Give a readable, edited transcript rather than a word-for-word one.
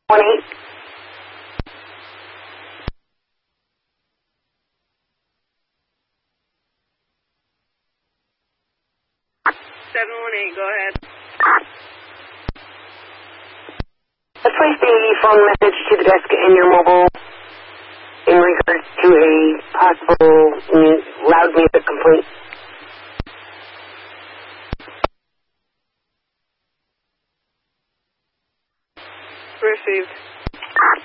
718. Go ahead. Place the phone message to the desk in your mobile in regards to a possible loud music complaint. Received.